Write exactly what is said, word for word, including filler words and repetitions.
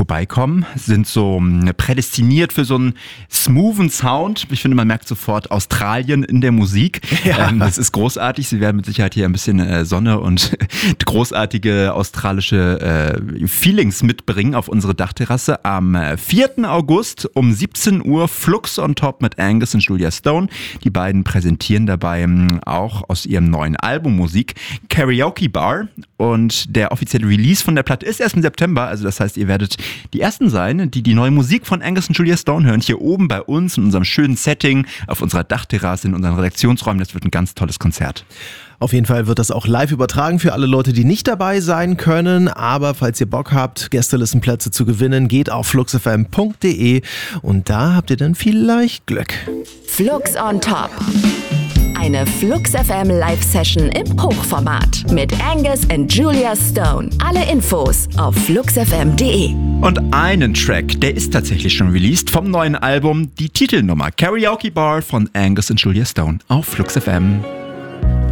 vorbeikommen, sind so prädestiniert für so einen smoothen Sound. Ich finde, man merkt sofort Australien in der Musik. Ja. Ähm, das ist großartig. Sie werden mit Sicherheit hier ein bisschen äh, Sonne und großartige australische äh, Feelings mitbringen auf unsere Dachterrasse. Am vierten August um siebzehn Uhr Flux on Top mit Angus und Julia Stone. Die beiden präsentieren dabei auch aus ihrem neuen Album Musik Karaoke Bar. Und der offizielle Release von der Platte ist erst im September. Also das heißt, ihr werdet die Ersten sein, die die neue Musik von Angus und Julia Stone hören. Hier oben bei uns in unserem schönen Setting, auf unserer Dachterrasse, in unseren Redaktionsräumen. Das wird ein ganz tolles Konzert. Auf jeden Fall wird das auch live übertragen für alle Leute, die nicht dabei sein können. Aber falls ihr Bock habt, Gästelistenplätze zu gewinnen, geht auf flux f m punkt d e und da habt ihr dann vielleicht Glück. Flux on Top. Eine Flux F M Live-Session im Hochformat mit Angus und Julia Stone. Alle Infos auf flux f m punkt d e. Und einen Track, der ist tatsächlich schon released vom neuen Album, die Titelnummer Karaoke Bar von Angus und Julia Stone auf Flux F M.